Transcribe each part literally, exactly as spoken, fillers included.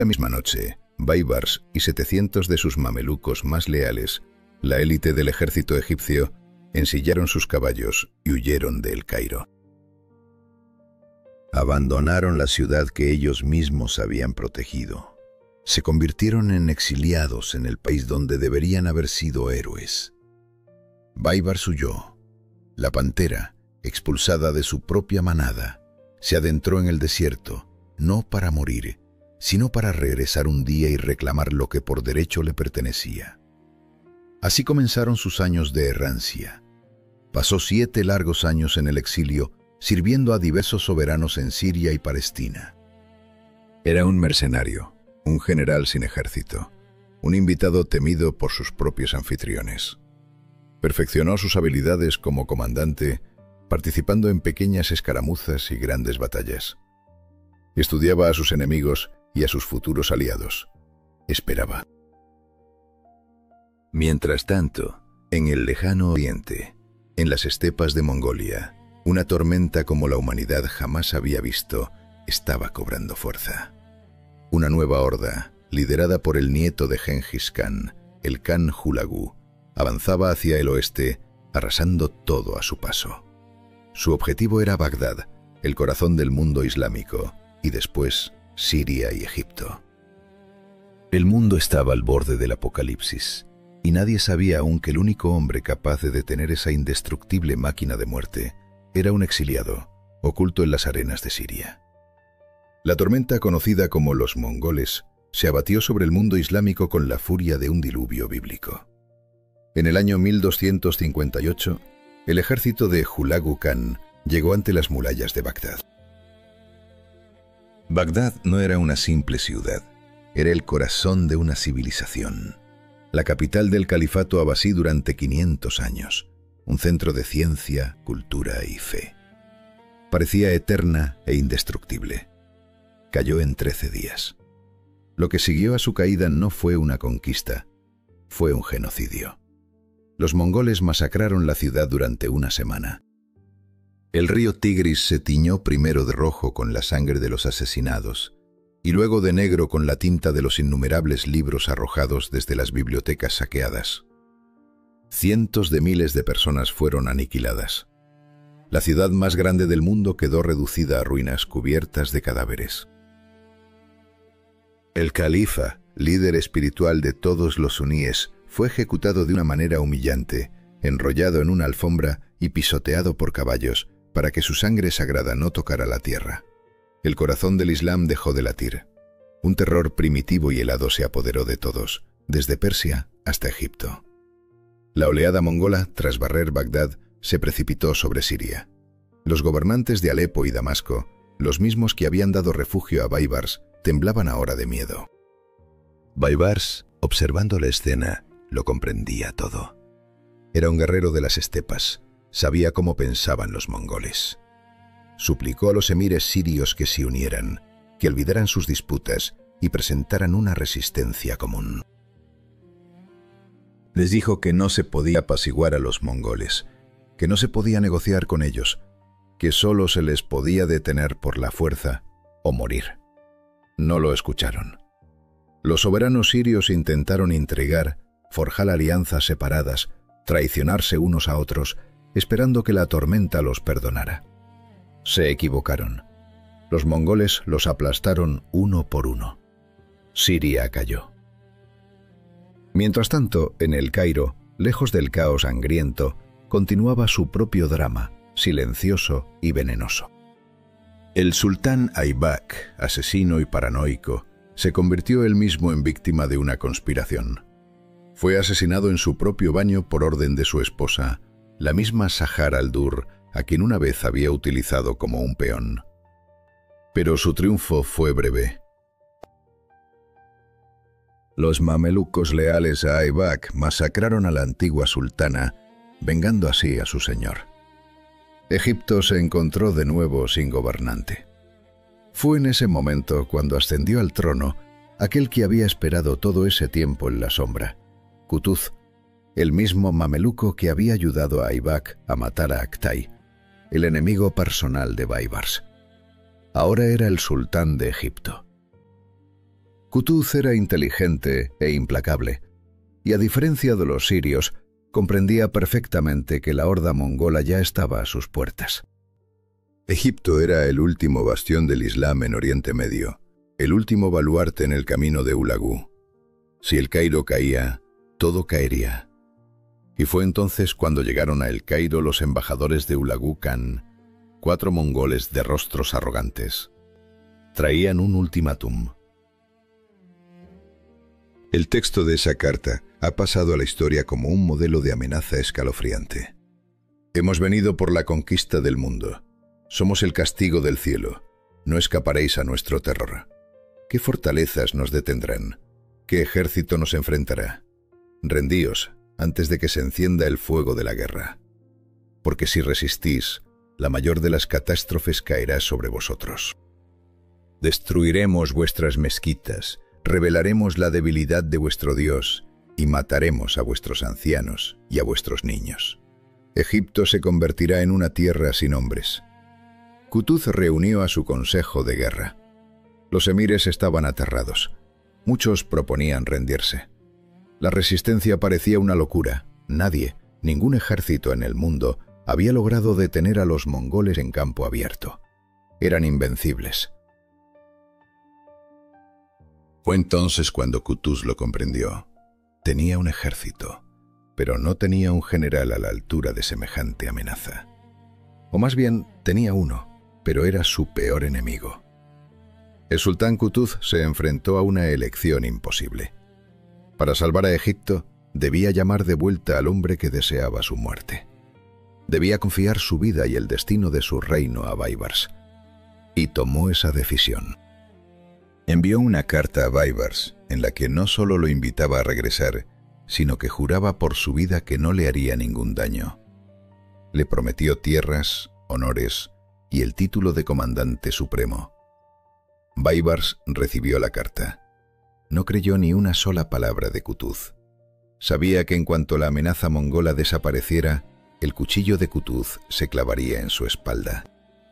La misma noche, Baibars y setecientos de sus mamelucos más leales, la élite del ejército egipcio, ensillaron sus caballos y huyeron de El Cairo. Abandonaron la ciudad que ellos mismos habían protegido. Se convirtieron en exiliados en el país donde deberían haber sido héroes. Baibars huyó. La pantera, expulsada de su propia manada, se adentró en el desierto, no para morir, sino para regresar un día y reclamar lo que por derecho le pertenecía. Así comenzaron sus años de errancia. Pasó siete largos años en el exilio, sirviendo a diversos soberanos en Siria y Palestina. Era un mercenario, un general sin ejército, un invitado temido por sus propios anfitriones. Perfeccionó sus habilidades como comandante, participando en pequeñas escaramuzas y grandes batallas. Estudiaba a sus enemigos y a sus futuros aliados. Esperaba. Mientras tanto, en el lejano oriente, en las estepas de Mongolia, una tormenta como la humanidad jamás había visto estaba cobrando fuerza. Una nueva horda, liderada por el nieto de Gengis Khan, el Khan Hulagu, avanzaba hacia el oeste, arrasando todo a su paso. Su objetivo era Bagdad, el corazón del mundo islámico, y después Siria y Egipto. El mundo estaba al borde del apocalipsis, y nadie sabía aún que el único hombre capaz de detener esa indestructible máquina de muerte era un exiliado, oculto en las arenas de Siria. La tormenta conocida como los mongoles se abatió sobre el mundo islámico con la furia de un diluvio bíblico. En el año mil doscientos cincuenta y ocho, el ejército de Hulagu Khan llegó ante las murallas de Bagdad. Bagdad no era una simple ciudad, era el corazón de una civilización, la capital del califato abasí durante quinientos años, un centro de ciencia, cultura y fe. Parecía eterna e indestructible. Cayó en trece días. Lo que siguió a su caída no fue una conquista, fue un genocidio. Los mongoles masacraron la ciudad durante una semana. El río Tigris se tiñó primero de rojo con la sangre de los asesinados, y luego de negro con la tinta de los innumerables libros arrojados desde las bibliotecas saqueadas. Cientos de miles de personas fueron aniquiladas. La ciudad más grande del mundo quedó reducida a ruinas cubiertas de cadáveres. El califa, líder espiritual de todos los suníes, fue ejecutado de una manera humillante, enrollado en una alfombra y pisoteado por caballos para que su sangre sagrada no tocara la tierra. El corazón del Islam dejó de latir. Un terror primitivo y helado se apoderó de todos, desde Persia hasta Egipto. La oleada mongola, tras barrer Bagdad, se precipitó sobre Siria. Los gobernantes de Alepo y Damasco, los mismos que habían dado refugio a Baibars, temblaban ahora de miedo. Baibars, observando la escena, lo comprendía todo. Era un guerrero de las estepas, sabía cómo pensaban los mongoles. Suplicó a los emires sirios que se unieran, que olvidaran sus disputas y presentaran una resistencia común. Les dijo que no se podía apaciguar a los mongoles, que no se podía negociar con ellos, que solo se les podía detener por la fuerza o morir. No lo escucharon. Los soberanos sirios intentaron intrigar, forjar alianzas separadas, traicionarse unos a otros, esperando que la tormenta los perdonara. Se equivocaron. Los mongoles los aplastaron uno por uno. Siria cayó. Mientras tanto, en El Cairo, lejos del caos sangriento, continuaba su propio drama, silencioso y venenoso. El sultán Aybak, asesino y paranoico, se convirtió él mismo en víctima de una conspiración. Fue asesinado en su propio baño por orden de su esposa, la misma Sahar al-Dur, a quien una vez había utilizado como un peón. Pero su triunfo fue breve. Los mamelucos leales a Aybak masacraron a la antigua sultana, vengando así a su señor. Egipto se encontró de nuevo sin gobernante. Fue en ese momento cuando ascendió al trono aquel que había esperado todo ese tiempo en la sombra, Qutuz, el mismo mameluco que había ayudado a Aybak a matar a Aktay, el enemigo personal de Baibars. Ahora era el sultán de Egipto. Kutuz era inteligente e implacable, y a diferencia de los sirios, comprendía perfectamente que la horda mongola ya estaba a sus puertas. Egipto era el último bastión del Islam en Oriente Medio, el último baluarte en el camino de Ulagú. Si el Cairo caía, todo caería. Y fue entonces cuando llegaron a El Cairo los embajadores de Ulagú Khan, cuatro mongoles de rostros arrogantes. Traían un ultimátum. El texto de esa carta ha pasado a la historia como un modelo de amenaza escalofriante. Hemos venido por la conquista del mundo. Somos el castigo del cielo. No escaparéis a nuestro terror. ¿Qué fortalezas nos detendrán? ¿Qué ejército nos enfrentará? Rendíos antes de que se encienda el fuego de la guerra. Porque si resistís, la mayor de las catástrofes caerá sobre vosotros. Destruiremos vuestras mezquitas, revelaremos la debilidad de vuestro Dios y mataremos a vuestros ancianos y a vuestros niños. Egipto se convertirá en una tierra sin hombres. Kutuz reunió a su consejo de guerra. Los emires estaban aterrados. Muchos proponían rendirse. La resistencia parecía una locura. Nadie, ningún ejército en el mundo, había logrado detener a los mongoles en campo abierto. Eran invencibles. Fue entonces cuando Kutuz lo comprendió. Tenía un ejército, pero no tenía un general a la altura de semejante amenaza. O más bien, tenía uno, pero era su peor enemigo. El sultán Kutuz se enfrentó a una elección imposible. Para salvar a Egipto, debía llamar de vuelta al hombre que deseaba su muerte. Debía confiar su vida y el destino de su reino a Baibars. Y tomó esa decisión. Envió una carta a Baibars en la que no solo lo invitaba a regresar, sino que juraba por su vida que no le haría ningún daño. Le prometió tierras, honores y el título de comandante supremo. Baibars recibió la carta. No creyó ni una sola palabra de Kutuz. Sabía que en cuanto la amenaza mongola desapareciera, el cuchillo de Kutuz se clavaría en su espalda.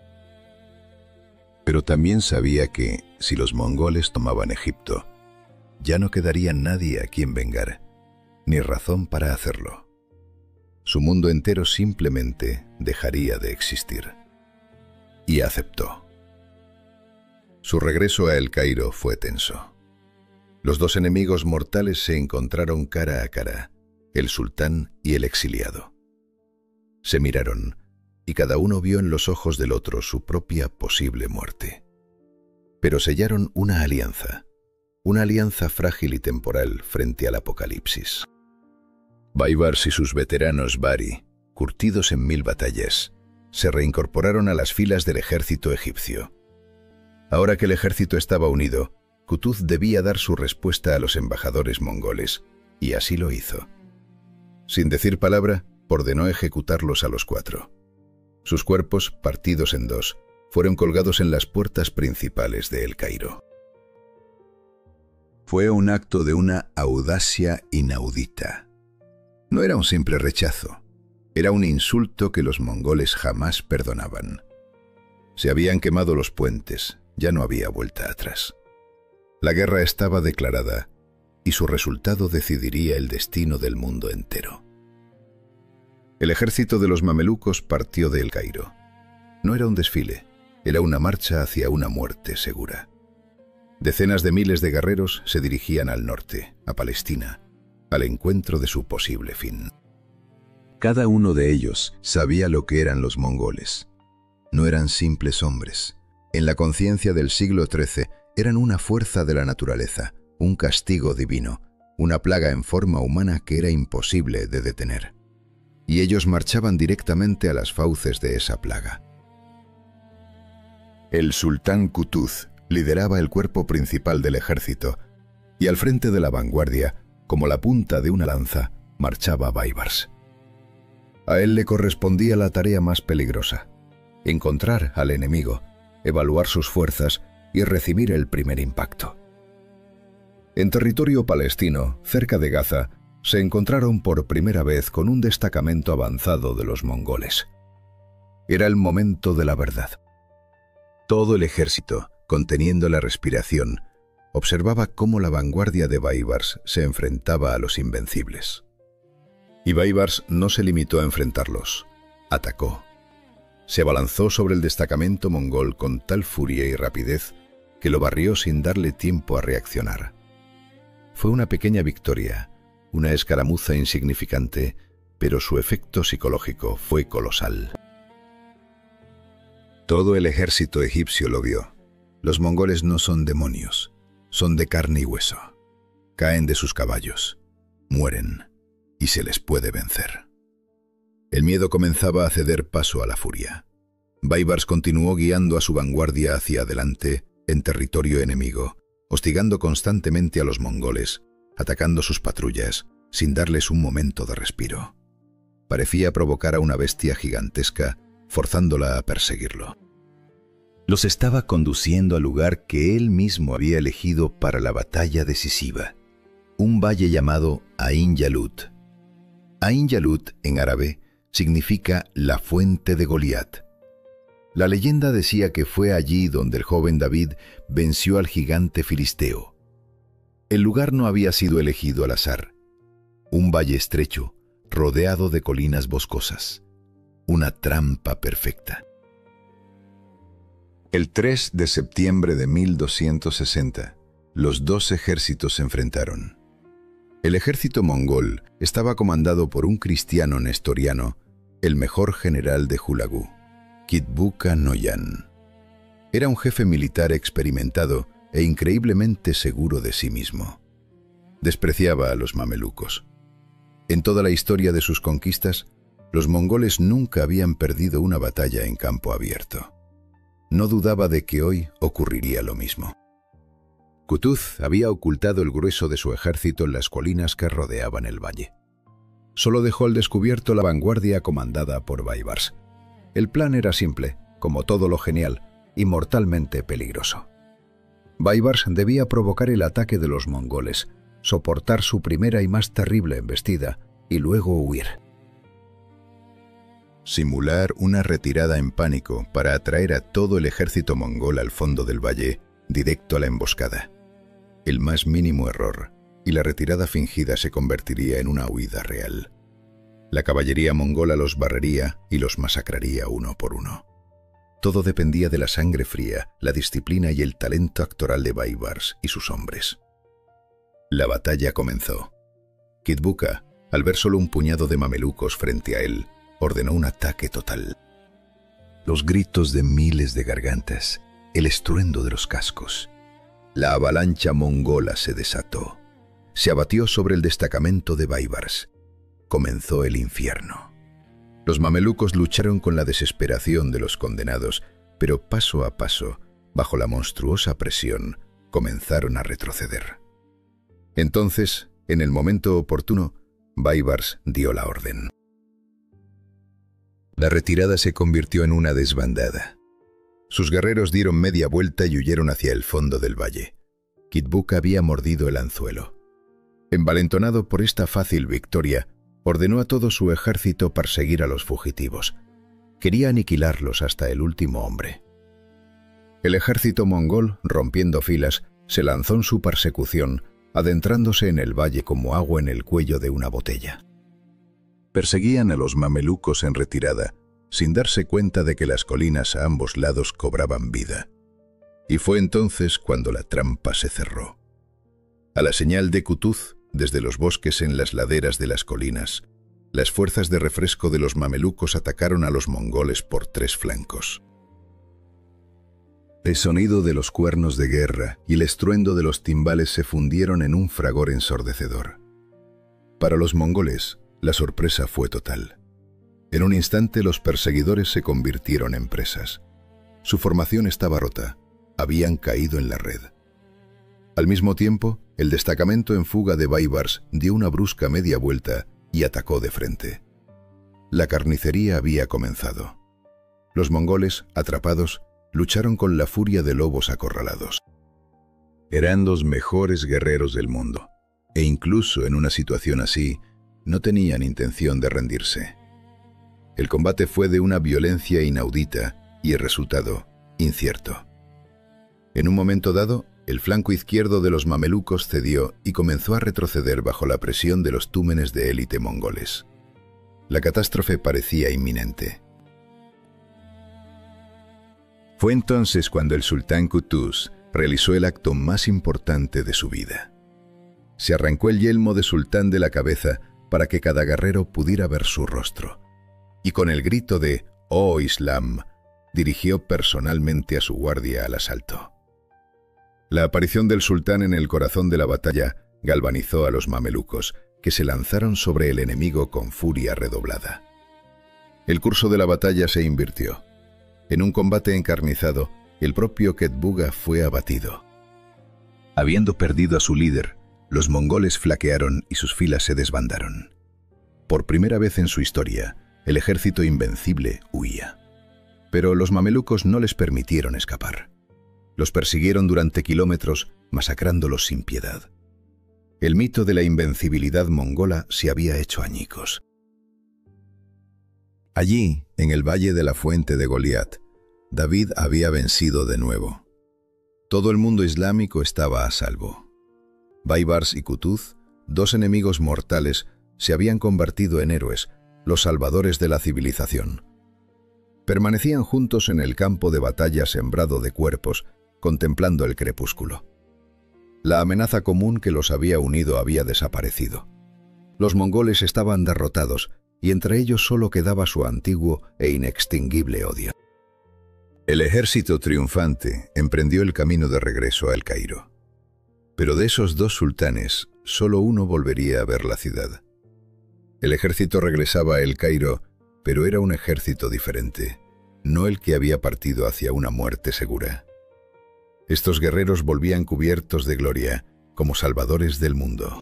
Pero también sabía que, si los mongoles tomaban Egipto, ya no quedaría nadie a quien vengar, ni razón para hacerlo. Su mundo entero simplemente dejaría de existir. Y aceptó. Su regreso a El Cairo fue tenso. Los dos enemigos mortales se encontraron cara a cara, el sultán y el exiliado. Se miraron, y cada uno vio en los ojos del otro su propia posible muerte. Pero sellaron una alianza, una alianza frágil y temporal frente al apocalipsis. Baibars y sus veteranos Bari, curtidos en mil batallas, se reincorporaron a las filas del ejército egipcio. Ahora que el ejército estaba unido, Kutuz debía dar su respuesta a los embajadores mongoles, y así lo hizo. Sin decir palabra, ordenó ejecutarlos a los cuatro. Sus cuerpos, partidos en dos, fueron colgados en las puertas principales de El Cairo. Fue un acto de una audacia inaudita. No era un simple rechazo, era un insulto que los mongoles jamás perdonaban. Se habían quemado los puentes, ya no había vuelta atrás. La guerra estaba declarada, y su resultado decidiría el destino del mundo entero. El ejército de los mamelucos partió de El Cairo. No era un desfile, era una marcha hacia una muerte segura. Decenas de miles de guerreros se dirigían al norte, a Palestina, al encuentro de su posible fin. Cada uno de ellos sabía lo que eran los mongoles. No eran simples hombres. En la conciencia del siglo trece, eran una fuerza de la naturaleza, un castigo divino, una plaga en forma humana que era imposible de detener. Y ellos marchaban directamente a las fauces de esa plaga. El sultán Kutuz lideraba el cuerpo principal del ejército, y al frente de la vanguardia, como la punta de una lanza, marchaba Baibars. A él le correspondía la tarea más peligrosa: encontrar al enemigo, evaluar sus fuerzas y recibir el primer impacto. En territorio palestino, cerca de Gaza, se encontraron por primera vez con un destacamento avanzado de los mongoles. Era el momento de la verdad. Todo el ejército, conteniendo la respiración, observaba cómo la vanguardia de Baibars se enfrentaba a los invencibles. Y Baibars no se limitó a enfrentarlos, atacó. Se abalanzó sobre el destacamento mongol con tal furia y rapidez que lo barrió sin darle tiempo a reaccionar. Fue una pequeña victoria, una escaramuza insignificante, pero su efecto psicológico fue colosal. Todo el ejército egipcio lo vio. Los mongoles no son demonios, son de carne y hueso. Caen de sus caballos, mueren, y se les puede vencer. El miedo comenzaba a ceder paso a la furia. Baibars continuó guiando a su vanguardia hacia adelante, en territorio enemigo, hostigando constantemente a los mongoles, atacando sus patrullas, sin darles un momento de respiro. Parecía provocar a una bestia gigantesca, forzándola a perseguirlo. Los estaba conduciendo al lugar que él mismo había elegido para la batalla decisiva, un valle llamado Ain Yalut. Ain Yalut, en árabe, significa la fuente de Goliat. La leyenda decía que fue allí donde el joven David venció al gigante filisteo. El lugar no había sido elegido al azar. Un valle estrecho, rodeado de colinas boscosas. Una trampa perfecta. El tres de septiembre de mil doscientos sesenta, los dos ejércitos se enfrentaron. El ejército mongol estaba comandado por un cristiano nestoriano, el mejor general de Hulagu, Kitbuka Noyan. Era un jefe militar experimentado e increíblemente seguro de sí mismo. Despreciaba a los mamelucos. En toda la historia de sus conquistas, los mongoles nunca habían perdido una batalla en campo abierto. No dudaba de que hoy ocurriría lo mismo. Kutuz había ocultado el grueso de su ejército en las colinas que rodeaban el valle. Solo dejó al descubierto la vanguardia comandada por Baibars. El plan era simple, como todo lo genial, y mortalmente peligroso. Baibars debía provocar el ataque de los mongoles, soportar su primera y más terrible embestida, y luego huir. Simular una retirada en pánico para atraer a todo el ejército mongol al fondo del valle, directo a la emboscada. El más mínimo error, y la retirada fingida se convertiría en una huida real. La caballería mongola los barrería y los masacraría uno por uno. Todo dependía de la sangre fría, la disciplina y el talento actoral de Baibars y sus hombres. La batalla comenzó. Kitbuka, al ver solo un puñado de mamelucos frente a él, ordenó un ataque total. Los gritos de miles de gargantas, el estruendo de los cascos. La avalancha mongola se desató. Se abatió sobre el destacamento de Baibars. Comenzó el infierno. Los mamelucos lucharon con la desesperación de los condenados, pero paso a paso, bajo la monstruosa presión, comenzaron a retroceder. Entonces, en el momento oportuno, Baibars dio la orden. La retirada se convirtió en una desbandada. Sus guerreros dieron media vuelta y huyeron hacia el fondo del valle. Kitbuka había mordido el anzuelo. Envalentonado por esta fácil victoria, ordenó a todo su ejército perseguir a los fugitivos. Quería aniquilarlos hasta el último hombre. El ejército mongol, rompiendo filas, se lanzó en su persecución, adentrándose en el valle como agua en el cuello de una botella. Perseguían a los mamelucos en retirada, sin darse cuenta de que las colinas a ambos lados cobraban vida. Y fue entonces cuando la trampa se cerró. A la señal de Kutuz, desde los bosques en las laderas de las colinas, las fuerzas de refresco de los mamelucos atacaron a los mongoles por tres flancos. El sonido de los cuernos de guerra y el estruendo de los timbales se fundieron en un fragor ensordecedor. Para los mongoles, la sorpresa fue total. En un instante los perseguidores se convirtieron en presas. Su formación estaba rota, habían caído en la red. Al mismo tiempo, el destacamento en fuga de Baibars dio una brusca media vuelta y atacó de frente. La carnicería había comenzado. Los mongoles, atrapados, lucharon con la furia de lobos acorralados. Eran los mejores guerreros del mundo, e incluso en una situación así, no tenían intención de rendirse. El combate fue de una violencia inaudita y el resultado incierto. En un momento dado, El flanco izquierdo de los mamelucos cedió y comenzó a retroceder bajo la presión de los túmenes de élite mongoles. La catástrofe parecía inminente. Fue entonces cuando el sultán Qutuz realizó el acto más importante de su vida. Se arrancó el yelmo de sultán de la cabeza para que cada guerrero pudiera ver su rostro, y con el grito de «Oh Islam», dirigió personalmente a su guardia al asalto. La aparición del sultán en el corazón de la batalla galvanizó a los mamelucos, que se lanzaron sobre el enemigo con furia redoblada. El curso de la batalla se invirtió. En un combate encarnizado, el propio Ketbuga fue abatido. Habiendo perdido a su líder, los mongoles flaquearon y sus filas se desbandaron. Por primera vez en su historia, el ejército invencible huía. Pero los mamelucos no les permitieron escapar. Los persiguieron durante kilómetros, masacrándolos sin piedad. El mito de la invencibilidad mongola se había hecho añicos. Allí, en el valle de la fuente de Goliat, David había vencido de nuevo. Todo el mundo islámico estaba a salvo. Baibars y Qutuz, dos enemigos mortales, se habían convertido en héroes, los salvadores de la civilización. Permanecían juntos en el campo de batalla sembrado de cuerpos, contemplando el crepúsculo. La amenaza común que los había unido había desaparecido. Los mongoles estaban derrotados, y entre ellos solo quedaba su antiguo e inextinguible odio. El ejército triunfante emprendió el camino de regreso a El Cairo. Pero de esos dos sultanes, solo uno volvería a ver la ciudad. El ejército regresaba a El Cairo, pero era un ejército diferente, no el que había partido hacia una muerte segura. Estos guerreros volvían cubiertos de gloria, como salvadores del mundo.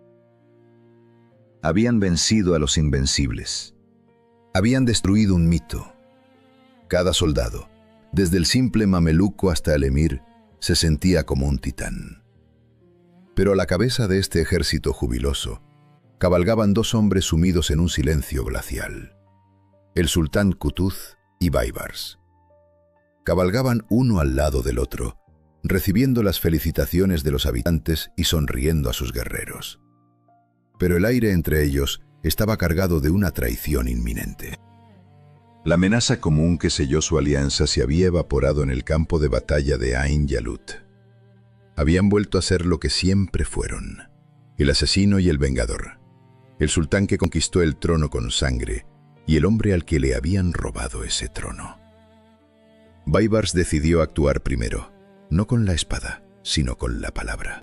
Habían vencido a los invencibles. Habían destruido un mito. Cada soldado, desde el simple mameluco hasta el emir, se sentía como un titán. Pero a la cabeza de este ejército jubiloso, cabalgaban dos hombres sumidos en un silencio glacial. El sultán Qutuz y Baibars. Cabalgaban uno al lado del otro, recibiendo las felicitaciones de los habitantes y sonriendo a sus guerreros. Pero el aire entre ellos estaba cargado de una traición inminente. La amenaza común que selló su alianza se había evaporado en el campo de batalla de Ain Jalut. Habían vuelto a ser lo que siempre fueron, el asesino y el vengador, el sultán que conquistó el trono con sangre y el hombre al que le habían robado ese trono. Baibars decidió actuar primero, no con la espada, sino con la palabra.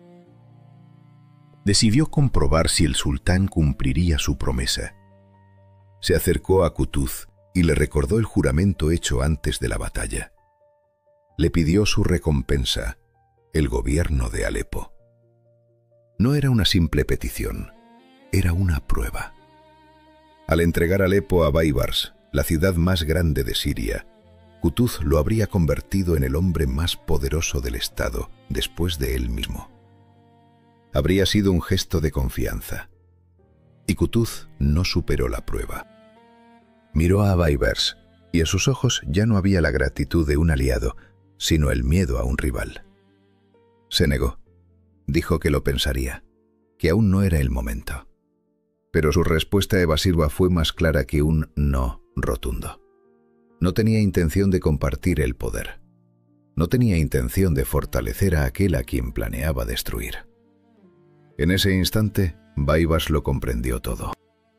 Decidió comprobar si el sultán cumpliría su promesa. Se acercó a Qutuz y le recordó el juramento hecho antes de la batalla. Le pidió su recompensa, el gobierno de Alepo. No era una simple petición, era una prueba. Al entregar Alepo a Baibars, la ciudad más grande de Siria, Qutuz lo habría convertido en el hombre más poderoso del Estado después de él mismo. Habría sido un gesto de confianza. Y Qutuz no superó la prueba. Miró a Baibars, y en sus ojos ya no había la gratitud de un aliado, sino el miedo a un rival. Se negó. Dijo que lo pensaría, que aún no era el momento. Pero su respuesta evasiva fue más clara que un no rotundo. No tenía intención de compartir el poder. No tenía intención de fortalecer a aquel a quien planeaba destruir. En ese instante, Baibars lo comprendió todo.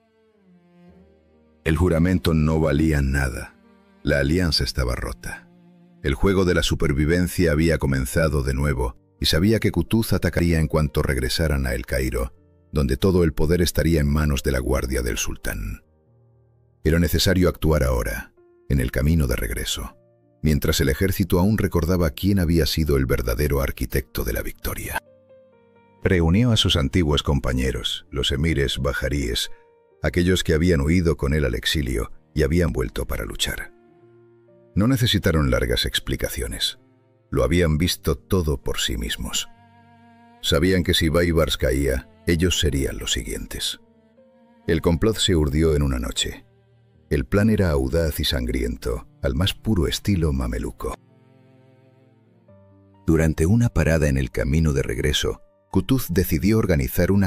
El juramento no valía nada. La alianza estaba rota. El juego de la supervivencia había comenzado de nuevo y sabía que Qutuz atacaría en cuanto regresaran a El Cairo, donde todo el poder estaría en manos de la guardia del sultán. Era necesario actuar ahora, en el camino de regreso, mientras el ejército aún recordaba quién había sido el verdadero arquitecto de la victoria. Reunió a sus antiguos compañeros, los emires bajaríes, aquellos que habían huido con él al exilio y habían vuelto para luchar. No necesitaron largas explicaciones. Lo habían visto todo por sí mismos. Sabían que si Baibars caía, ellos serían los siguientes. El complot se urdió en una noche. El plan era audaz y sangriento, al más puro estilo mameluco. Durante una parada en el camino de regreso, Kutuz decidió organizar una